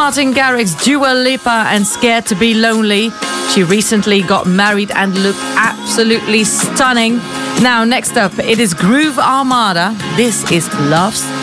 Martin Garrix, Dua Lipa and Scared to Be Lonely. She recently got married and looked absolutely stunning. Now, next up, it is Groove Armada. This is Love's